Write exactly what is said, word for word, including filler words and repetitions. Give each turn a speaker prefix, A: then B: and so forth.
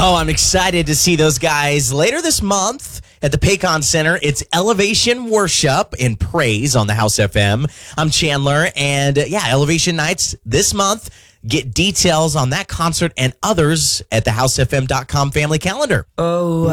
A: Oh, I'm excited to see those guys later this month at the Paycon Center. It's Elevation Worship and Praise on the House F M. I'm Chandler, and uh, yeah, Elevation Nights this month. Get details on that concert and others at the house f m dot com family calendar.
B: Oh.